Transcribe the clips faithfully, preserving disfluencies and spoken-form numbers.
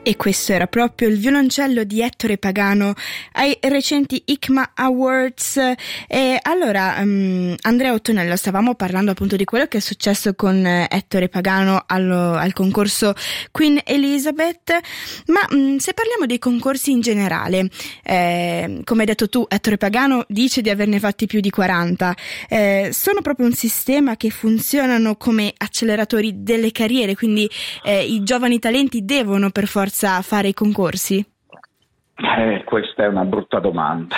E questo era proprio il violoncello di Ettore Pagano ai recenti I C M A Awards. E allora, um, Andrea Ottonello, stavamo parlando appunto di quello che è successo con Ettore Pagano allo, al concorso Queen Elizabeth, ma um, se parliamo dei concorsi in generale, eh, come hai detto tu, Ettore Pagano dice di averne fatti più di quaranta, eh, sono proprio un sistema che funzionano come acceleratori delle carriere, quindi eh, i giovani talenti devono per forza fare i concorsi? Eh, questa è una brutta domanda.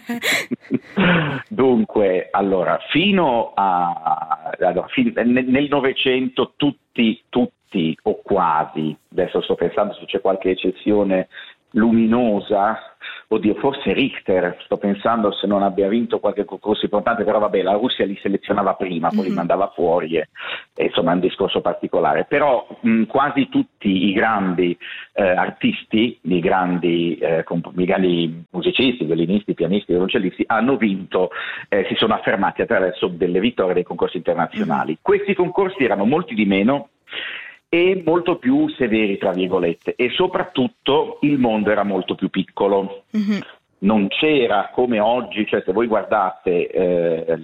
Dunque, allora, fino a allora, fin, nel Novecento tutti, tutti o quasi, adesso sto pensando se c'è qualche eccezione luminosa, oddio, forse Richter, sto pensando se non abbia vinto qualche concorso importante, però vabbè, la Russia li selezionava prima, poi mm-hmm. li mandava fuori e, e insomma è un discorso particolare, però mh, quasi tutti i grandi eh, artisti, i grandi, eh, comp- i grandi musicisti, violinisti, pianisti, violoncellisti hanno vinto, eh, si sono affermati attraverso delle vittorie dei concorsi internazionali. Mm-hmm. Questi concorsi erano molti di meno e molto più severi, tra virgolette, e soprattutto il mondo era molto più piccolo. Mm-hmm. Non c'era come oggi, cioè se voi guardate eh,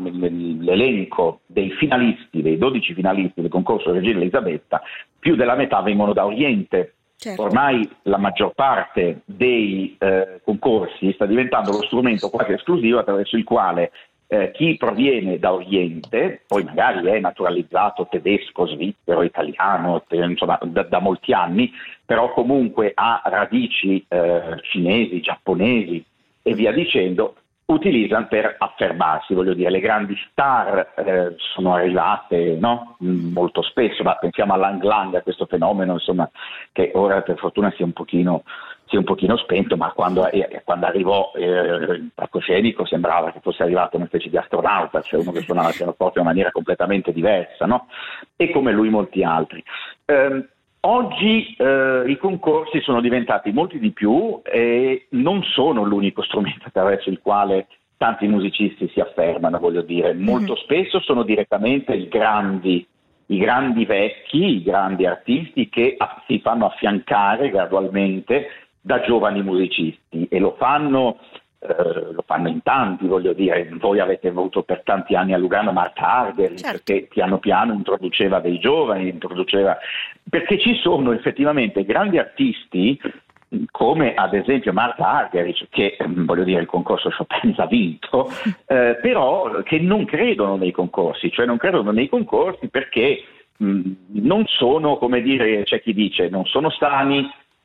l'elenco dei finalisti, dei dodici finalisti del concorso Regina Elisabetta, più della metà vengono da Oriente. Certo. Ormai la maggior parte dei eh, concorsi sta diventando lo strumento quasi esclusivo attraverso il quale Eh, chi proviene da Oriente, poi magari è naturalizzato tedesco, svizzero, italiano, te, insomma da, da molti anni, però comunque ha radici eh, cinesi, giapponesi e via dicendo, utilizzano per affermarsi, voglio dire, le grandi star eh, sono arrivate, no? Molto spesso, ma pensiamo all'Lang Lang, a questo fenomeno, insomma, che ora per fortuna si è un pochino si è un pochino spento, ma quando, eh, quando arrivò eh, il palcoscenico sembrava che fosse arrivato una specie di astronauta, cioè uno che suonava il pianoforte in una maniera completamente diversa, no? E come lui molti altri. Eh, oggi eh, i concorsi sono diventati molti di più e non sono l'unico strumento attraverso il quale tanti musicisti si affermano, voglio dire, molto mm-hmm. spesso sono direttamente i grandi i grandi vecchi, i grandi artisti che si fanno affiancare gradualmente da giovani musicisti e lo fanno, eh, lo fanno in tanti, voglio dire, voi avete avuto per tanti anni a Lugano Marta Argerich, certo. che piano piano introduceva dei giovani, introduceva, perché ci sono effettivamente grandi artisti come ad esempio Marta Argerich, che voglio dire il concorso Chopin l'ha vinto, eh, però che non credono nei concorsi, cioè non credono nei concorsi perché mh, non sono, come dire, c'è chi dice, non sono sani,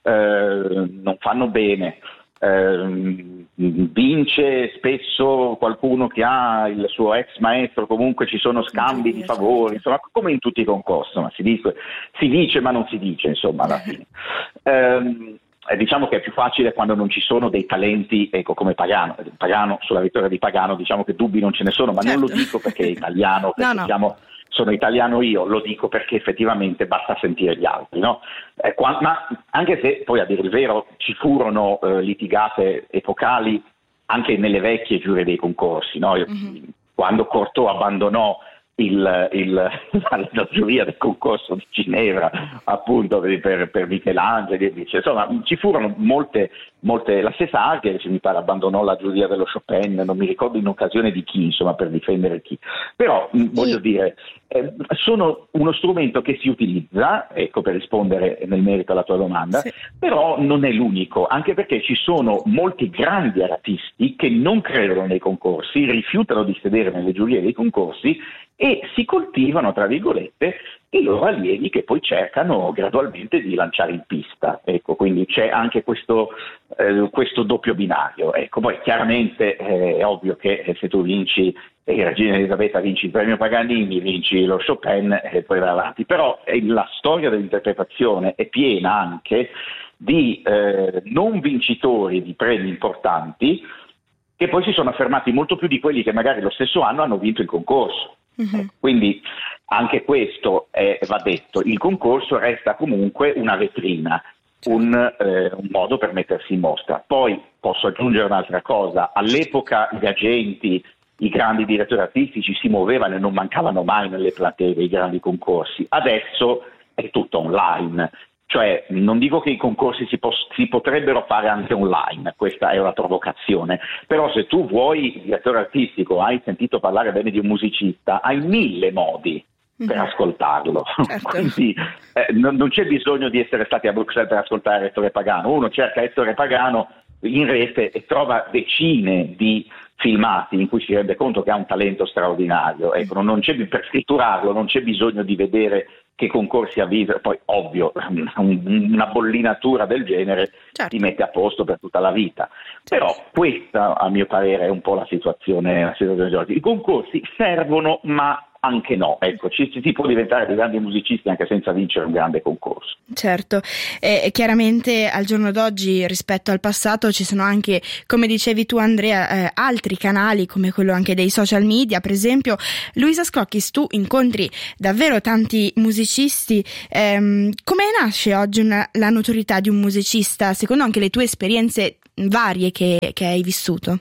eh, non fanno bene, eh, vince spesso qualcuno che ha il suo ex maestro, comunque ci sono scambi di favori, insomma, come in tutti i concorsi, ma si dice, si dice ma non si dice, insomma, alla fine. Eh, Diciamo che è più facile quando non ci sono dei talenti, ecco, come Pagano. Pagano, sulla vittoria di Pagano diciamo che dubbi non ce ne sono, ma certo. non lo dico perché è italiano, perché no, no. Siamo, sono italiano io, lo dico perché effettivamente basta sentire gli altri, no? Eh, qua, ma anche se poi a dire il vero ci furono eh, litigate epocali anche nelle vecchie giurie dei concorsi, no? Mm-hmm. Quando Cortot abbandonò Il, il, la, la giuria del concorso di Ginevra appunto per, per Michelangelo, insomma ci furono molte, molte la stessa Argerich mi pare abbandonò la giuria dello Chopin, non mi ricordo in occasione di chi, insomma, per difendere chi, però sì. voglio dire eh, sono uno strumento che si utilizza, ecco, per rispondere nel merito alla tua domanda, sì. però non è l'unico, anche perché ci sono molti grandi artisti che non credono nei concorsi, rifiutano di sedere nelle giurie dei concorsi e si coltivano, tra virgolette, i loro allievi che poi cercano gradualmente di lanciare in pista. Ecco, quindi c'è anche questo, eh, questo doppio binario. Ecco, poi chiaramente eh, è ovvio che eh, se tu vinci eh, Regina Elisabetta, vinci il premio Paganini, vinci lo Chopin e poi vai avanti. Però eh, la storia dell'interpretazione è piena anche di eh, non vincitori di premi importanti che poi si sono affermati molto più di quelli che magari lo stesso anno hanno vinto il concorso. Uh-huh. Quindi anche questo è, va detto, il concorso resta comunque una vetrina, un, eh, un modo per mettersi in mostra. Poi posso aggiungere un'altra cosa, all'epoca gli agenti, i grandi direttori artistici si muovevano e non mancavano mai nelle platee dei grandi concorsi, adesso è tutto online. Cioè, non dico che i concorsi si, pos- si potrebbero fare anche online, questa è una provocazione, però se tu vuoi direttore artistico, hai sentito parlare bene di un musicista, hai mille modi per mm-hmm. ascoltarlo. Certo. Quindi eh, non, non c'è bisogno di essere stati a Bruxelles per ascoltare Ettore Pagano. Uno cerca Ettore Pagano in rete e trova decine di filmati in cui si rende conto che ha un talento straordinario. Ecco, non c'è, per scritturarlo non c'è bisogno di vedere che concorsi ha vinto, poi ovvio un, una bollinatura del genere certo. ti mette a posto per tutta la vita. Certo. Però questa, a mio parere, è un po' la situazione, la situazione di oggi. I concorsi servono, ma anche no, ecco, ci, si può diventare dei grandi musicisti anche senza vincere un grande concorso. Certo, e chiaramente al giorno d'oggi rispetto al passato ci sono anche, come dicevi tu Andrea, eh, altri canali come quello anche dei social media, per esempio. Luisa Scocchis, tu incontri davvero tanti musicisti, ehm, come nasce oggi una, la notorietà di un musicista, secondo anche le tue esperienze varie che, che hai vissuto?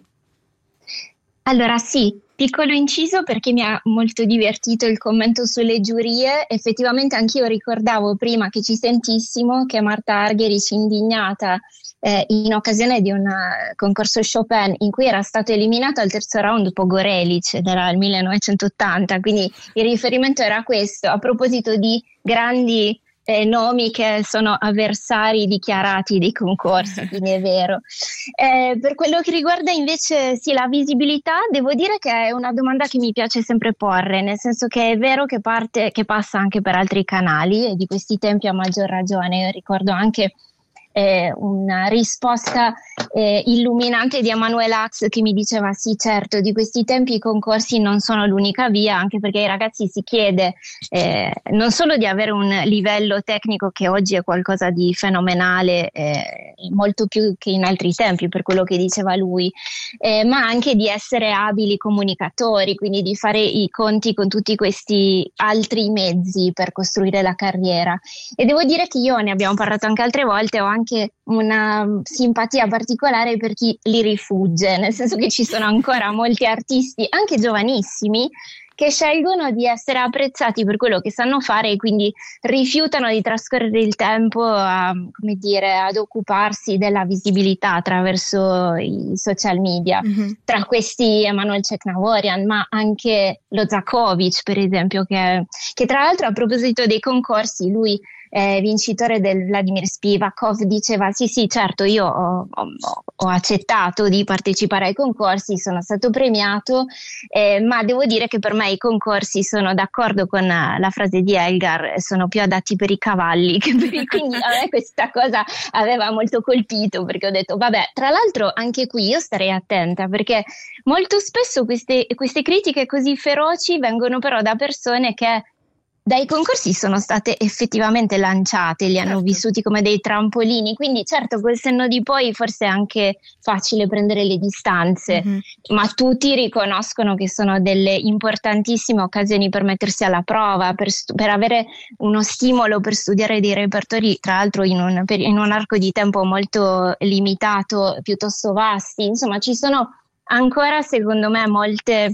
Allora sì, piccolo inciso perché mi ha molto divertito il commento sulle giurie. Effettivamente anch'io ricordavo prima che ci sentissimo che Marta Argerich, indignata eh, in occasione di un concorso Chopin in cui era stato eliminato al terzo round Pogorelic, ed era il millenovecentottanta, quindi il riferimento era questo, a proposito di grandi Eh, nomi che sono avversari dichiarati dei concorsi, quindi è vero. Eh, per quello che riguarda invece sì, la visibilità, devo dire che è una domanda che mi piace sempre porre, nel senso che è vero che parte, che passa anche per altri canali, e di questi tempi a maggior ragione. Io ricordo anche eh, una risposta eh, illuminante di Emanuele Ax che mi diceva sì, certo, di questi tempi i concorsi non sono l'unica via, anche perché ai ragazzi si chiede eh, non solo di avere un livello tecnico che oggi è qualcosa di fenomenale, eh, molto più che in altri tempi per quello che diceva lui, eh, ma anche di essere abili comunicatori, quindi di fare i conti con tutti questi altri mezzi per costruire la carriera. E devo dire che io, ne abbiamo parlato anche altre volte, ho anche una simpatia particolare per chi li rifugge, nel senso che ci sono ancora molti artisti, anche giovanissimi, che scelgono di essere apprezzati per quello che sanno fare e quindi rifiutano di trascorrere il tempo a, come dire, ad occuparsi della visibilità attraverso i social media. Mm-hmm. Tra questi Emanuel Cecnavorian, ma anche lo Zakovic, per esempio, che, che tra l'altro, a proposito dei concorsi, lui Eh, vincitore del Vladimir Spivakov, diceva sì sì certo, io ho, ho, ho accettato di partecipare ai concorsi, sono stato premiato, eh, ma devo dire che per me i concorsi, sono d'accordo con la frase di Elgar, sono più adatti per i cavalli che per i, quindi a me questa cosa aveva molto colpito, perché ho detto vabbè, tra l'altro anche qui io starei attenta, perché molto spesso queste, queste critiche così feroci vengono però da persone che dai concorsi sono state effettivamente lanciate, li hanno certo. vissuti come dei trampolini, quindi certo col senno di poi forse è anche facile prendere le distanze, mm-hmm. ma tutti riconoscono che sono delle importantissime occasioni per mettersi alla prova, per, stu- per avere uno stimolo per studiare dei repertori, tra l'altro in un, per, in un arco di tempo molto limitato, piuttosto vasti. Insomma, ci sono ancora, secondo me, molte...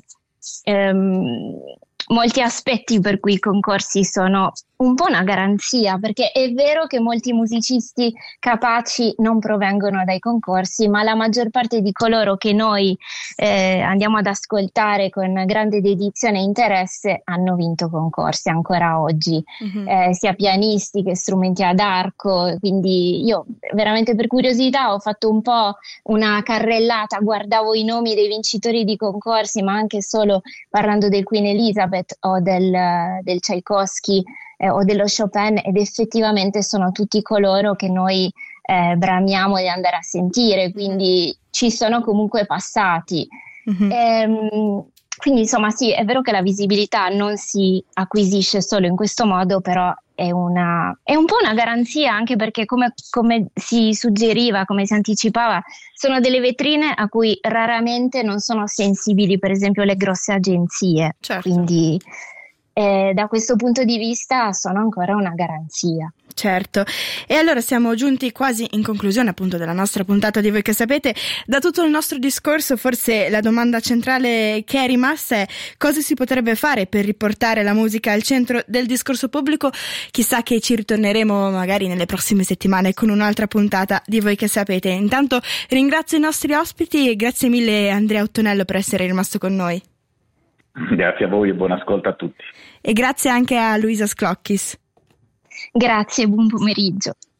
Ehm, molti aspetti per cui i concorsi sono un po' una garanzia, perché è vero che molti musicisti capaci non provengono dai concorsi, ma la maggior parte di coloro che noi eh, andiamo ad ascoltare con grande dedizione e interesse hanno vinto concorsi ancora oggi, mm-hmm. eh, sia pianisti che strumenti ad arco. Quindi io veramente per curiosità ho fatto un po' una carrellata, guardavo i nomi dei vincitori di concorsi, ma anche solo parlando del Queen Elizabeth o del, del Tchaikovsky eh, o dello Chopin, ed effettivamente sono tutti coloro che noi eh, bramiamo di andare a sentire, quindi ci sono comunque passati. Mm-hmm. Ehm, quindi insomma sì, è vero che la visibilità non si acquisisce solo in questo modo, però è, una, è un po' una garanzia, anche perché come, come si suggeriva, come si anticipava, sono delle vetrine a cui raramente non sono sensibili per esempio le grosse agenzie. Certo. Quindi e da questo punto di vista sono ancora una garanzia. Certo, e allora siamo giunti quasi in conclusione appunto della nostra puntata di Voi che sapete. Da tutto il nostro discorso forse la domanda centrale che è rimasta è: cosa si potrebbe fare per riportare la musica al centro del discorso pubblico? Chissà che ci ritorneremo magari nelle prossime settimane con un'altra puntata di Voi che sapete. Intanto ringrazio i nostri ospiti e grazie mille Andrea Ottonello per essere rimasto con noi. Grazie a voi e buon ascolto a tutti. E grazie anche a Luisa Sclocchis. Grazie, buon pomeriggio.